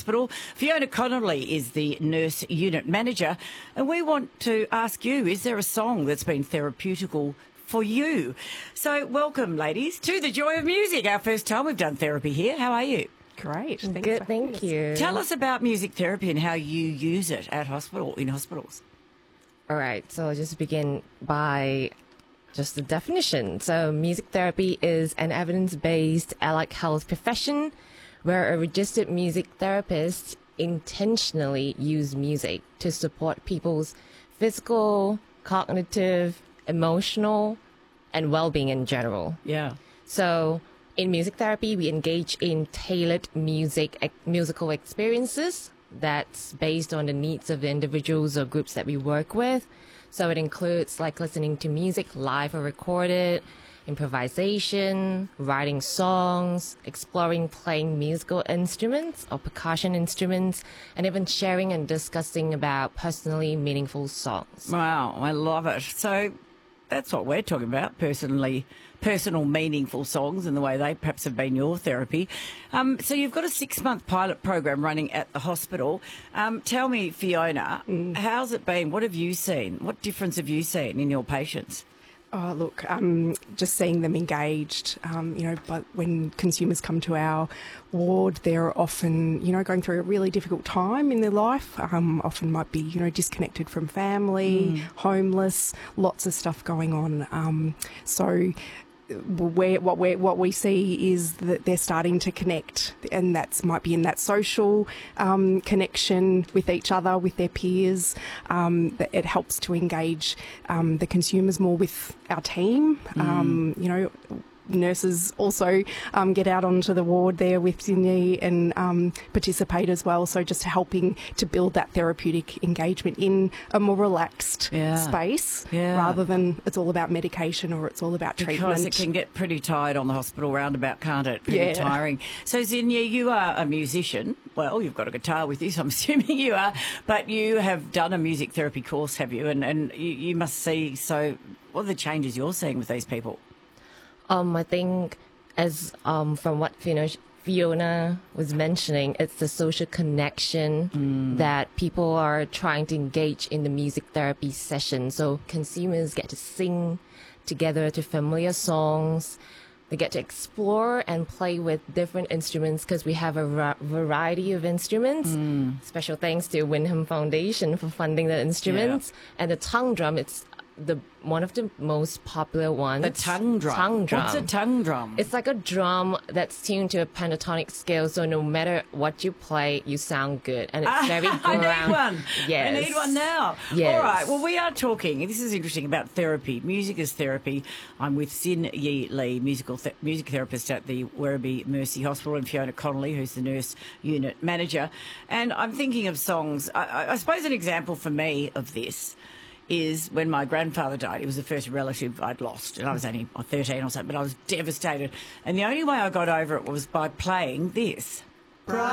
Hospital. Fiona Connolly is the nurse unit manager, and we want to ask you, is there a song that's been therapeutical for you? So welcome, ladies, to The Joy of Music, our first time we've done therapy here. How are you? Great. Good, thank you. Tell us about music therapy and how you use it at in hospitals. All right, so I'll just begin by just the definition. So music therapy is an evidence-based allied health profession where a registered music therapist intentionally use music to support people's physical, cognitive, emotional, and well-being in general. Yeah. So in music therapy, we engage in tailored musical experiences that's based on the needs of the individuals or groups that we work with. So it includes like listening to music live or recorded, improvisation, writing songs, exploring playing musical instruments or percussion instruments, and even sharing and discussing about personally meaningful songs. Wow, I love it. So that's what we're talking about, personal meaningful songs and the way they perhaps have been your therapy. So you've got a 6-month pilot program running at the hospital. Tell me, Fiona, how's it been? What have you seen? What difference have you seen in your patients? Oh, look, just seeing them engaged, but when consumers come to our ward, they're often, going through a really difficult time in their life, often might be, disconnected from family, homeless, lots of stuff going on. What we see is that they're starting to connect, and might be in that social connection with each other, with their peers. That it helps to engage the consumers more with our team. Nurses also get out onto the ward there with Sydney and participate as well. So just helping to build that therapeutic engagement in a more relaxed space rather than it's all about medication or it's all about treatment. Because it can get pretty tired on the hospital roundabout, can't it? Pretty tiring. So Sydney, you are a musician. Well, you've got a guitar with you, so I'm assuming you are. But you have done a music therapy course, have you? And you must see, so what are the changes you're seeing with these people? I think as from what Fiona was mentioning, it's the social connection that people are trying to engage in the music therapy session. So consumers get to sing together to familiar songs. They get to explore and play with different instruments because we have a variety of instruments. Special thanks to Wyndham Foundation for funding the instruments. And the tongue drum, it's one of the most popular ones. The tongue drum. Tongue drum. What's a tongue drum? It's like a drum that's tuned to a pentatonic scale, so no matter what you play, you sound good. And it's very ground. I need one. Yes. I need one now. Yes. All right. Well, we are talking, this is interesting, about therapy. Music is therapy. I'm with Sin Yi Lee, music therapist at the Werribee Mercy Hospital, and Fiona Connolly, who's the nurse unit manager. And I'm thinking of songs. I suppose an example for me of this is when my grandfather died. He was the first relative I'd lost, and I was only 13 or something, but I was devastated. And the only way I got over it was by playing this.